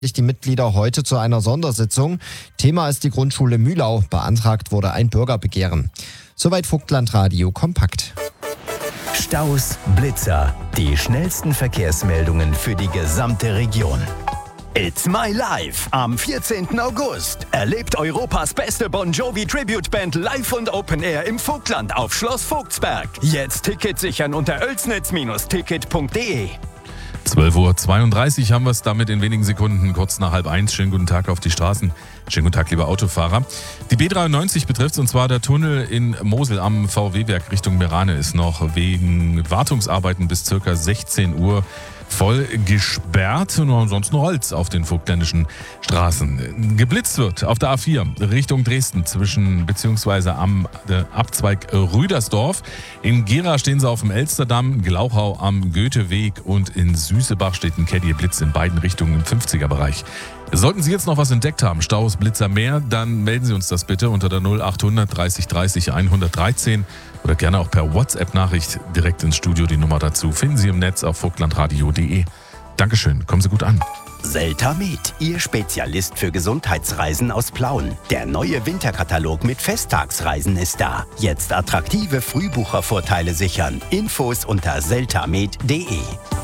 Die Mitglieder heute zu einer Sondersitzung. Thema ist die Grundschule Mühlau. Beantragt wurde ein Bürgerbegehren. Soweit Vogtlandradio kompakt. Staus, Blitzer, die schnellsten Verkehrsmeldungen für die gesamte Region. It's My Life am 14. August. Erlebt Europas beste Bon Jovi Tribute Band live und Open Air im Vogtland auf Schloss Vogtsberg. Jetzt Ticket sichern unter oelsnitz-ticket.de. 12:32 Uhr haben wir es damit in wenigen Sekunden, kurz nach 12:30. Schönen guten Tag auf die Straßen. Schönen guten Tag, liebe Autofahrer. Die B93 betrifft, und zwar der Tunnel in Mosel am VW-Werk Richtung Merane ist noch wegen Wartungsarbeiten bis ca. 16 Uhr voll gesperrt. Und ansonsten Holz auf den vogtländischen Straßen. Geblitzt wird auf der A4 Richtung Dresden beziehungsweise am Abzweig Rüdersdorf. In Gera stehen sie auf dem Elsterdamm, Glauchau am Goetheweg und in Süßebach steht ein Caddy Blitz in beiden Richtungen im 50er-Bereich. Sollten Sie jetzt noch was entdeckt haben, Staus, Blitzer, mehr, dann melden Sie uns das bitte unter der 0800 30 30 113 oder gerne auch per WhatsApp-Nachricht direkt ins Studio. Die Nummer dazu finden Sie im Netz auf vogtlandradio.de. Dankeschön, kommen Sie gut an. Seltamed, Ihr Spezialist für Gesundheitsreisen aus Plauen. Der neue Winterkatalog mit Festtagsreisen ist da. Jetzt attraktive Frühbuchervorteile sichern. Infos unter seltamed.de.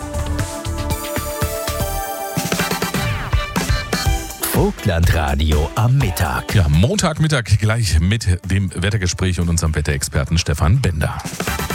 Vogtlandradio am Mittag. Ja, Montagmittag gleich mit dem Wettergespräch und unserem Wetterexperten Stefan Bender.